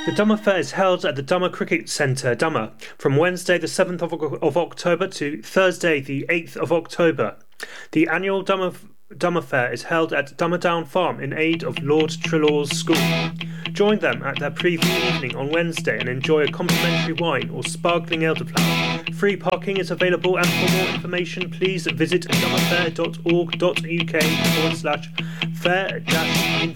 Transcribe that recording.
The Dummer Fair is held at the Dummer Cricket Centre, Dummer, from Wednesday the 7th of October to Thursday the 8th of October. The annual Dummer Fair is held at Dummerdown Farm in aid of Lord Trelaw's School. Join them at their preview evening on Wednesday and enjoy a complimentary wine or sparkling elderflower. Free parking is available, and for more information please visit dummerfair.org.uk/fair-info.